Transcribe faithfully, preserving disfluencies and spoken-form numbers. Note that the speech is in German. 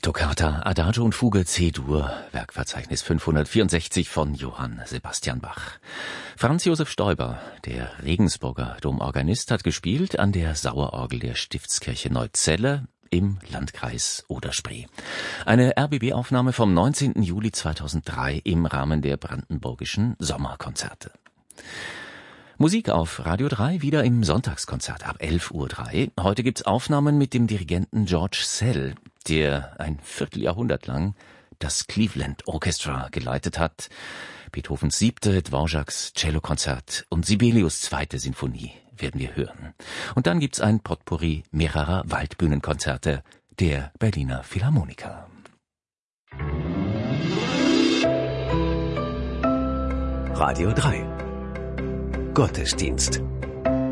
Toccata, Adagio und Fuge C-Dur, Werkverzeichnis fünfhundertvierundsechzig von Johann Sebastian Bach. Franz Josef Stoiber, der Regensburger Domorganist, hat gespielt an der Sauerorgel der Stiftskirche Neuzelle im Landkreis Oder-Spree. Eine R B B-Aufnahme vom neunzehnten Juli zweitausenddrei im Rahmen der Brandenburgischen Sommerkonzerte. Musik auf Radio drei wieder im Sonntagskonzert ab elf Uhr drei. Heute gibt's Aufnahmen mit dem Dirigenten George Szell, der ein Vierteljahrhundert lang das Cleveland Orchestra geleitet hat. Beethovens siebte, Dvořáks Cellokonzert und Sibelius zweite Sinfonie werden wir hören. Und dann gibt's ein Potpourri mehrerer Waldbühnenkonzerte der Berliner Philharmoniker. Radio drei Gottesdienst.